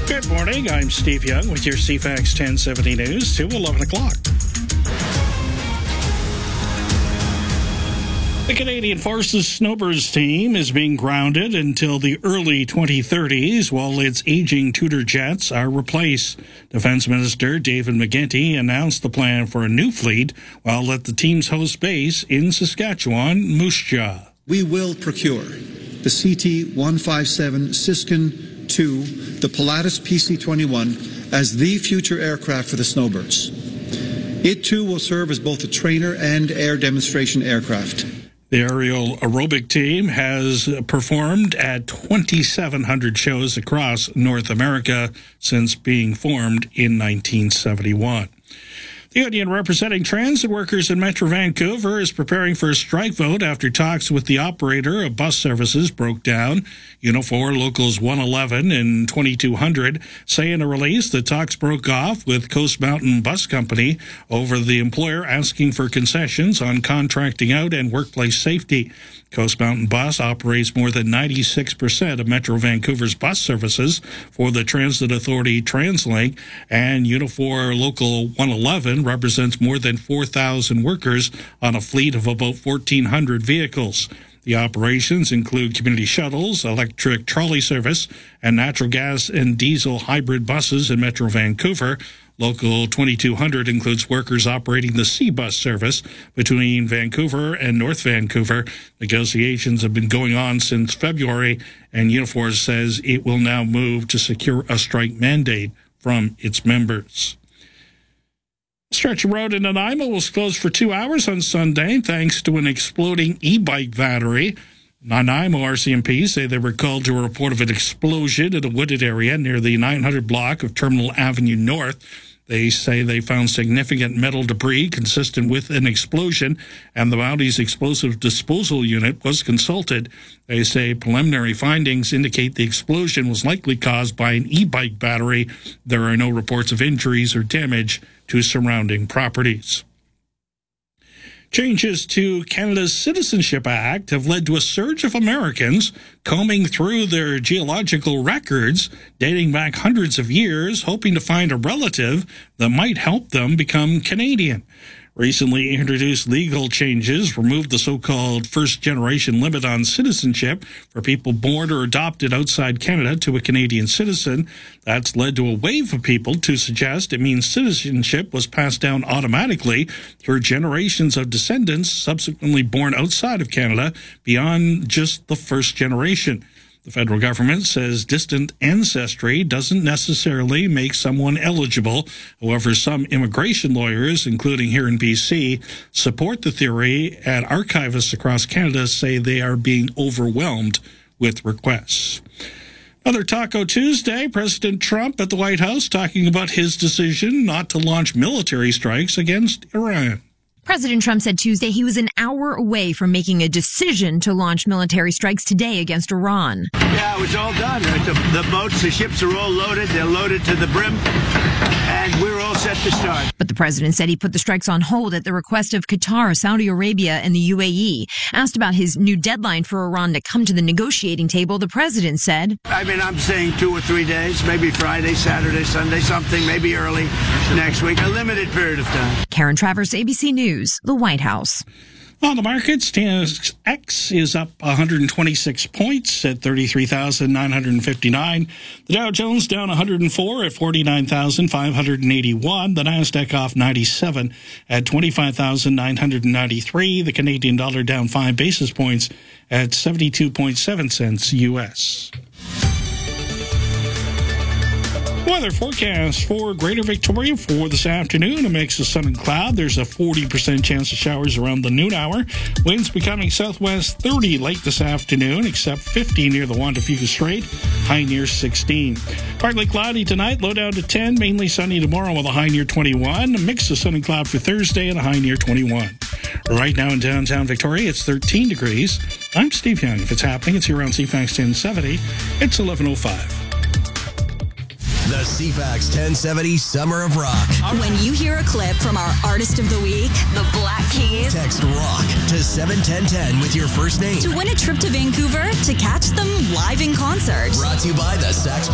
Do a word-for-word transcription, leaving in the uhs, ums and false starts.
Good morning. I'm Steve Young with your C FAX ten seventy News to eleven o'clock. The Canadian Forces Snowbirds team is being grounded until the early twenty thirties while its aging Tudor jets are replaced. Defense Minister David McGuinty announced the plan for a new fleet while at the team's host base in Saskatchewan, Moose Jaw. We will procure the C T one fifty-seven Siskin two, the Pilatus P C twenty-one, as the future aircraft for the Snowbirds. It too will serve as both a trainer and air demonstration aircraft. The aerial aerobic team has performed at twenty-seven hundred shows across North America since being formed in nineteen seventy-one. The union representing transit workers in Metro Vancouver is preparing for a strike vote after talks with the operator of bus services broke down. Unifor Locals one eleven and twenty-two hundred say in a release that talks broke off with Coast Mountain Bus Company over the employer asking for concessions on contracting out and workplace safety. Coast Mountain Bus operates more than ninety-six percent of Metro Vancouver's bus services for the Transit Authority TransLink, and Unifor Local one eleven represents more than four thousand workers on a fleet of about fourteen hundred vehicles. The operations include community shuttles, electric trolley service, and natural gas and diesel hybrid buses in Metro Vancouver. Local twenty-two hundred includes workers operating the C-Bus service between Vancouver and North Vancouver. Negotiations have been going on since February, and Unifor says it will now move to secure a strike mandate from its members. Stretch of road in Nanaimo was closed for two hours on Sunday thanks to an exploding e-bike battery. Nanaimo R C M P say they were called to a report of an explosion in a wooded area near the nine hundred block of Terminal Avenue North. They say they found significant metal debris consistent with an explosion, and the Mounties Explosive Disposal Unit was consulted. They say preliminary findings indicate the explosion was likely caused by an e-bike battery. There are no reports of injuries or damage to surrounding properties. Changes to Canada's Citizenship Act have led to a surge of Americans combing through their geological records dating back hundreds of years, hoping to find a relative that might help them become Canadian. Recently introduced legal changes removed the so-called first-generation limit on citizenship for people born or adopted outside Canada to a Canadian citizen. That's led to a wave of people to suggest it means citizenship was passed down automatically through generations of descendants subsequently born outside of Canada beyond just the first generation. The federal government says distant ancestry doesn't necessarily make someone eligible. However, some immigration lawyers, including here in B C, support the theory, and archivists across Canada say they are being overwhelmed with requests. Another Taco Tuesday, President Trump at the White House talking about his decision not to launch military strikes against Iran. President Trump said Tuesday he was an hour away from making a decision to launch military strikes today against Iran. Yeah, it was all done. The, the boats, the ships are all loaded. They're loaded to the brim, and we're all set to start. But the president said he put the strikes on hold at the request of Qatar, Saudi Arabia, and the U A E. Asked about his new deadline for Iran to come to the negotiating table, the president said, I mean, I'm saying two or three days, maybe Friday, Saturday, Sunday, something, maybe early next week, a limited period of time. Karen Travers, A B C News. The White House. On the markets, T S X is up one hundred twenty-six points at thirty-three thousand nine hundred fifty-nine. The Dow Jones down one hundred four at forty-nine thousand five hundred eighty-one. The Nasdaq off ninety-seven at twenty-five thousand nine hundred ninety-three. The Canadian dollar down five basis points at seventy-two point seven cents U S. Weather forecast for Greater Victoria for this afternoon. A mix of sun and cloud. There's a forty percent chance of showers around the noon hour. Winds becoming southwest thirty late this afternoon, except fifty near the Juan de Fuca Strait, high near sixteen. Partly cloudy tonight, low down to ten. Mainly sunny tomorrow with a high near twenty-one. A mix of sun and cloud for Thursday and a high near twenty-one. Right now in downtown Victoria, it's thirteen degrees. I'm Steve Young. If it's happening, it's here on C FAX ten seventy. It's eleven oh five. The C FAX ten seventy Summer of Rock. When you hear a clip from our Artist of the Week, the Black Keys, text ROCK to seven ten ten with your first name to win a trip to Vancouver to catch them live in concert. Brought to you by the Sax